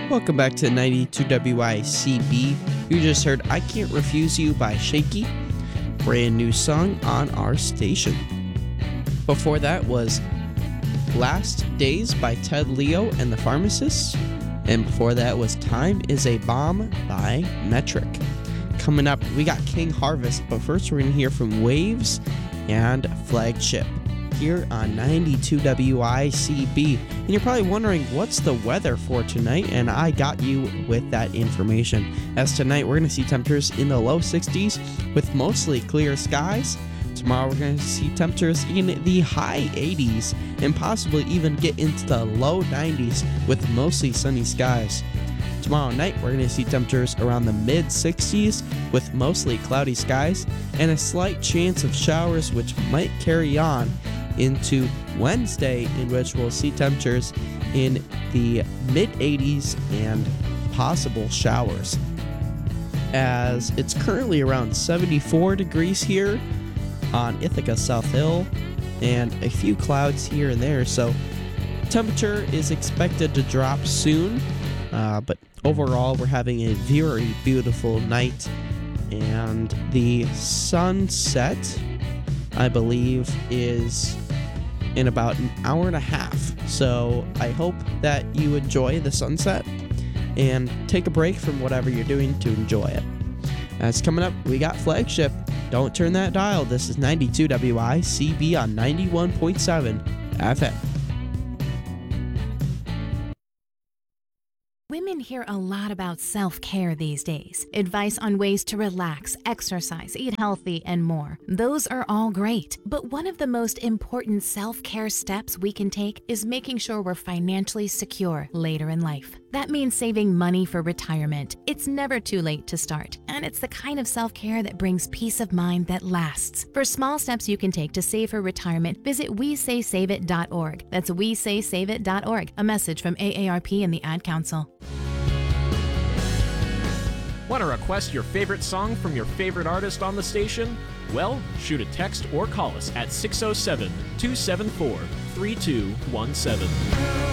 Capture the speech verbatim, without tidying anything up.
Welcome back to ninety-two W I C B. You just heard I Can't Refuse You by Shaky, brand new song on our station. Before that was Last Days by Ted Leo and the Pharmacists, and before that was Time is a Bomb by Metric. Coming up, we got King Harvest, but first we're going to hear from Waves and Flagship here on ninety-two W I C B. And you're probably wondering, what's the weather for tonight? And I got you with that information. As tonight, we're going to see temperatures in the low sixties with mostly clear skies. Tomorrow, we're going to see temperatures in the high eighties and possibly even get into the low nineties with mostly sunny skies. Tomorrow night, we're going to see temperatures around the mid sixties with mostly cloudy skies and a slight chance of showers, which might carry on into Wednesday, in which we'll see temperatures in the mid eighties and possible showers. As it's currently around seventy-four degrees here on Ithaca South Hill and a few clouds here and there, so temperature is expected to drop soon, uh, but overall we're having a very beautiful night, and the sunset, I believe, is in about an hour and a half. So I hope that you enjoy the sunset and take a break from whatever you're doing to enjoy it. As coming up, we got Flagship. Don't turn that dial. This is ninety-two W I C B on ninety-one point seven F M. Women hear a lot about self-care these days. Advice on ways to relax, exercise, eat healthy, and more. Those are all great. But one of the most important self-care steps we can take is making sure we're financially secure later in life. That means saving money for retirement. It's never too late to start, and it's the kind of self-care that brings peace of mind that lasts. For small steps you can take to save for retirement, visit we say save it dot org. That's we say save it dot org. A message from A A R P and the Ad Council. Want to request your favorite song from your favorite artist on the station? Well, shoot a text or call us at six oh seven, two seven four, three two one seven.